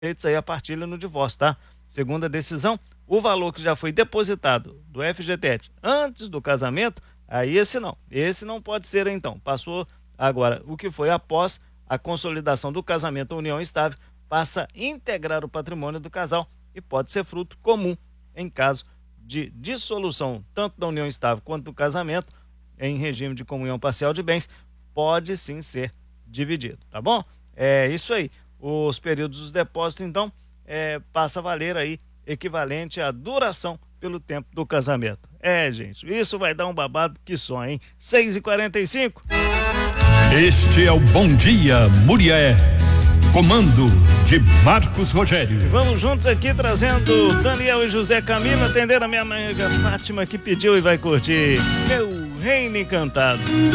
feitos aí a partilha no divórcio, tá? Segundo a decisão, o valor que já foi depositado do FGTS antes do casamento, aí esse não pode ser então. Passou agora, o que foi após a consolidação do casamento ou união estável, passa a integrar o patrimônio do casal e pode ser fruto comum em caso de dissolução tanto da união estável quanto do casamento em regime de comunhão parcial de bens, pode sim ser dividido, tá bom? É isso aí. Os períodos dos depósitos, então, passa a valer aí equivalente à duração pelo tempo do casamento. Gente, isso vai dar um babado que só, hein? 6h45. Este é o Bom Dia Murié. Comando de Marcos Rogério. Vamos juntos aqui trazendo Daniel e José Camilo, atendendo a minha amiga Fátima que pediu e vai curtir Meu Reino Encantado.